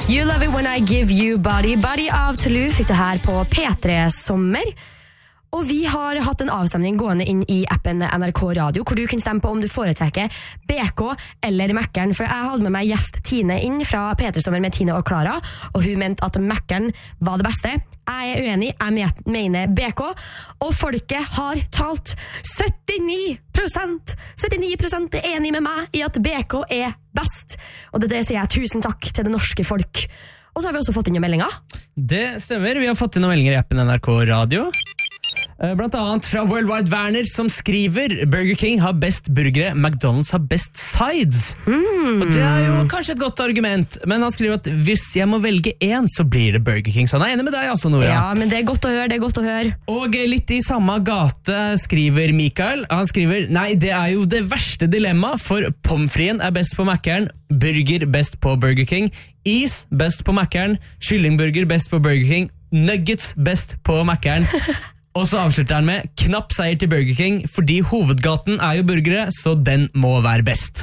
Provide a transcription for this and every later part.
You love it when I give you body. Body av Toulouse fikk du her på P3 Sommer. Og vi har hatt en avstemning gående inn i appen NRK Radio, hvor du kan stemme på om du foretrekker BK eller Mækkern. For jeg hadde med meg gjest Tine inn fra P3 Sommer med Tine og Klara, og hun mente at Mækkern var det beste. Jeg er uenig, jeg mener BK, og folket har talt 79% er enig med meg i at BK er best. Og det sier jeg tusen takk til det norske folk. Og så har vi også fått inn noen meldinger. Det stemmer, vi har fått inn noen meldinger i appen NRK Radio. Blant annet fra Worldwide Werner som skriver Burger King har best burgere, McDonald's har best sides. Og det er jo kanskje et godt argument, men han skriver at hvis jeg må velge en, så blir det Burger King. Så han er enig med deg altså, Nora. Ja, men det er godt å høre, Og litt i samme gate skriver Mikael. Han skriver, nei, det er jo det verste dilemma, for pomfrien er best på Mækkern, burger best på Burger King, is best på Mækkern, kyllingburger best på Burger King, nuggets best på Mækkern. Og så avslutter han med knapp seier til Burger King, fordi hovedgaten er jo burgere, så den må være best.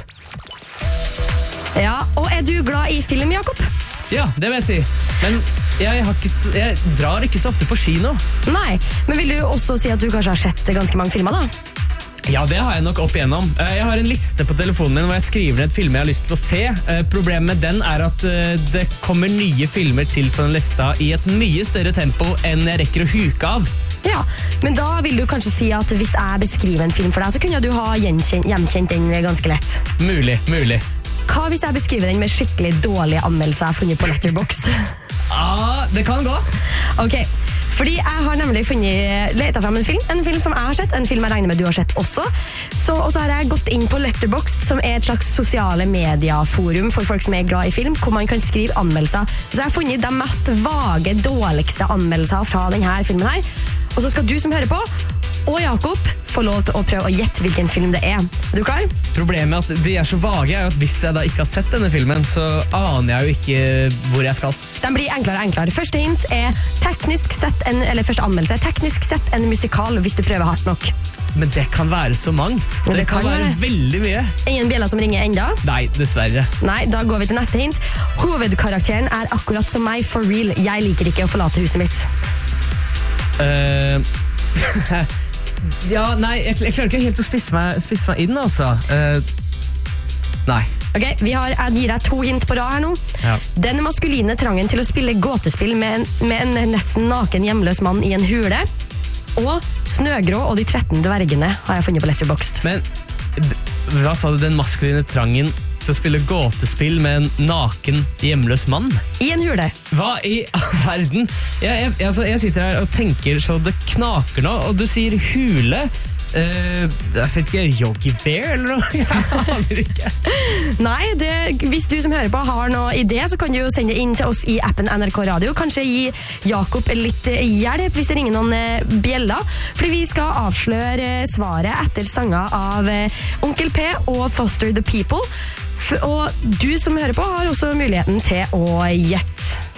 Ja, og er du glad i film, Jakob? Ja, det vil jeg si. Men jeg drar ikke så ofte på kino. Nei, men vil du også si at du kanskje har sett ganske mange filmer da? Ja, det har jeg nok opp igjennom. Jeg har en liste på telefonen min hvor jeg skriver ned et film jeg har lyst til å se. Problemet med den er at det kommer nye filmer til på den lista i et mye større tempo enn jeg rekker å huke av. Ja, men da vil du kanskje si at hvis jeg beskriver en film for deg, så kunne du ha gjenkjent den ganske lett. Mulig. Hva hvis jeg beskriver den med skikkelig dårlige anmeldelser jeg har funnet på Letterboxd? Det kan gå. Ok, fordi jeg har nemlig letet frem en film som jeg har sett, en film jeg regner med du har sett også. Og så har jeg gått inn på Letterboxd, som er et slags sosiale medieforum for folk som er glad i film, hvor man kan skrive anmeldelser. Så jeg har funnet de mest vage, dårligste anmeldelser fra denne filmen her. Og så skal du som hører på, og Jakob, få lov til å prøve å gjette hvilken film det er. Er du klar? Problemet med at de er så vage er at hvis jeg da ikke har sett denne filmen, så aner jeg jo ikke hvor jeg skal. Den blir enklere og enklere. Første hint er første anmeldelse. Teknisk sett en musikal hvis du prøver hardt nok. Men det kan være så mangt. Det kan være veldig mye. Ingen bjeller som ringer enda? Nei, dessverre. Nei, da går vi til neste hint. Hovedkarakteren er akkurat som meg, for real. Jeg liker ikke å forlate huset mitt. Ja, nei, jeg klarer ikke helt å spisse meg inn, altså. Nei. Ok, jeg gir deg 2 hint på rad her nå. Ja. Den maskuline trangen til å spille gåtespill med en nesten naken hjemløs mann i en hule, og Snøgrå og de 13 dvergene har jeg funnet på Letterboxd. Men, hva sa du, den maskuline trangen til å spille gåtespill med en naken hjemløs mann? I en hule. Hva i verden? Jeg sitter her og tenker så det knaker nå, og du sier hule. Jeg vet ikke, Yogi Bear eller noe? Jeg aner ikke. Nei, hvis du som hører på har noe idé, så kan du jo sende inn til oss i appen NRK Radio. Kanskje gi Jakob litt hjelp hvis det ringer noen bjeller. Fordi vi skal avsløre svaret etter sanger av Onkel P og Foster the People. Og du som hører på har også muligheten til å gjette.